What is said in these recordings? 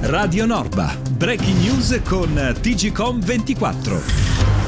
Radio Norba, breaking news con TGcom 24.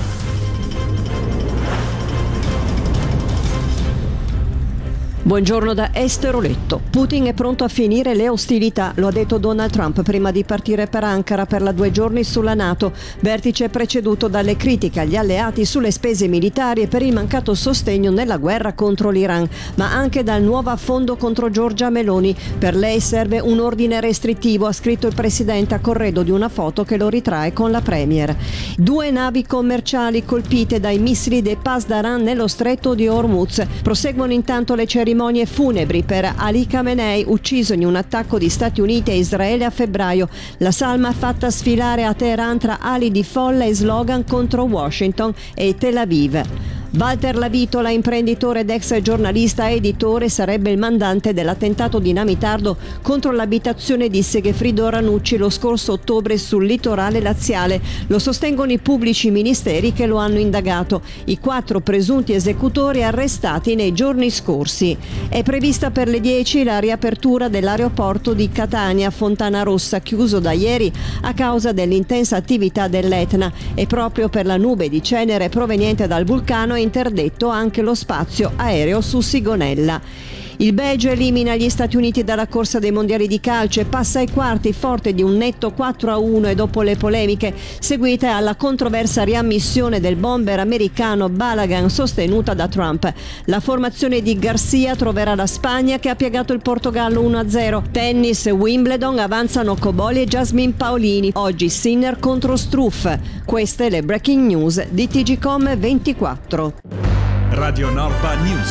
Buongiorno da Esther Oletto. Putin è pronto a finire le ostilità, lo ha detto Donald Trump prima di partire per Ankara per la 2 giorni sulla NATO. Vertice preceduto dalle critiche agli alleati sulle spese militari e per il mancato sostegno nella guerra contro l'Iran, ma anche dal nuovo affondo contro Giorgia Meloni. Per lei serve un ordine restrittivo, ha scritto il presidente a corredo di una foto che lo ritrae con la premier. 2 navi commerciali colpite dai missili dei Pasdaran nello stretto di Hormuz. Proseguono intanto le cerimonie funebri per Ali Khamenei, ucciso in un attacco di Stati Uniti e Israele a febbraio. La salma fatta sfilare a Teheran tra ali di folla e slogan contro Washington e Tel Aviv. Walter Lavitola, imprenditore ed ex giornalista editore, sarebbe il mandante dell'attentato dinamitardo contro l'abitazione di Segefrido Ranucci lo scorso ottobre sul litorale laziale. Lo sostengono i pubblici ministeri che lo hanno indagato. I 4 presunti esecutori arrestati nei giorni scorsi. È prevista per le 10 la riapertura dell'aeroporto di Catania Fontana Rossa, chiuso da ieri a causa dell'intensa attività dell'Etna, e proprio per la nube di cenere proveniente dal vulcano è interdetto anche lo spazio aereo su Sigonella. Il Belgio elimina gli Stati Uniti dalla corsa dei mondiali di calcio e passa ai quarti forte di un netto 4-1 e dopo le polemiche seguite alla controversa riammissione del bomber americano Balagan sostenuta da Trump. La formazione di Garcia troverà la Spagna che ha piegato il Portogallo 1-0. Tennis e Wimbledon avanzano Cobolli e Jasmine Paolini. Oggi Sinner contro Struff. Queste le breaking news di TGcom 24. Radio Norba News.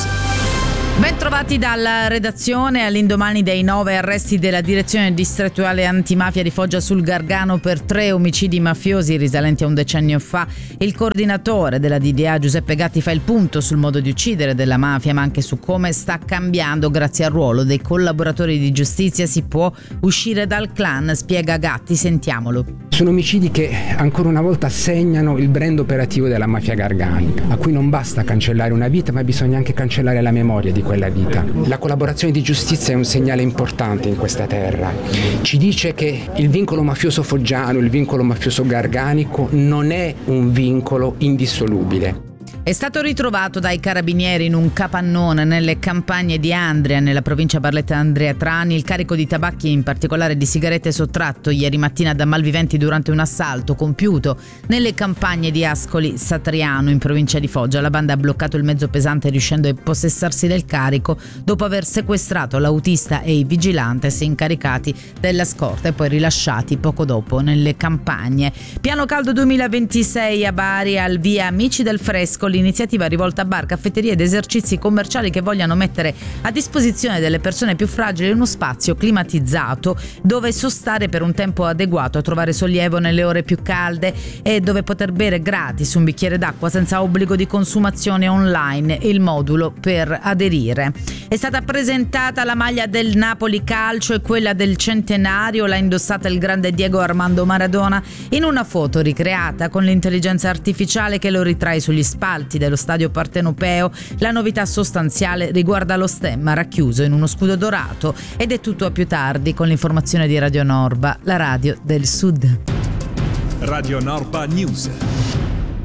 Ben trovati dalla redazione. All'indomani dei 9 arresti della direzione distrettuale antimafia di Foggia sul Gargano per 3 omicidi mafiosi risalenti a un decennio fa, il coordinatore della DDA Giuseppe Gatti fa il punto sul modo di uccidere della mafia, ma anche su come sta cambiando grazie al ruolo dei collaboratori di giustizia. Si può uscire dal clan, spiega Gatti, sentiamolo. Sono omicidi che ancora una volta segnano il brand operativo della mafia garganica, a cui non basta cancellare una vita, ma bisogna anche cancellare la memoria di quella vita. La collaborazione di giustizia è un segnale importante in questa terra. Ci dice che il vincolo mafioso foggiano, il vincolo mafioso garganico non è un vincolo indissolubile. È stato ritrovato dai carabinieri in un capannone nelle campagne di Andria, nella provincia Barletta-Andria Trani, il carico di tabacchi, in particolare di sigarette, sottratto ieri mattina da malviventi durante un assalto compiuto nelle campagne di Ascoli Satriano, in provincia di Foggia. La banda ha bloccato il mezzo pesante riuscendo a impossessarsi del carico dopo aver sequestrato l'autista e i vigilantes incaricati della scorta e poi rilasciati poco dopo nelle campagne. Piano Caldo 2026 a Bari, al via Amici del Fresco, l'iniziativa rivolta a bar, caffetterie ed esercizi commerciali che vogliano mettere a disposizione delle persone più fragili uno spazio climatizzato dove sostare per un tempo adeguato a trovare sollievo nelle ore più calde e dove poter bere gratis un bicchiere d'acqua senza obbligo di consumazione online. Il modulo per aderire. È stata presentata la maglia del Napoli Calcio e quella del centenario, l'ha indossata il grande Diego Armando Maradona in una foto ricreata con l'intelligenza artificiale che lo ritrae sugli spalti dello stadio partenopeo. La novità sostanziale riguarda lo stemma racchiuso in uno scudo dorato. Ed è tutto a più tardi con l'informazione di Radio Norba, la radio del Sud. Radio Norba News.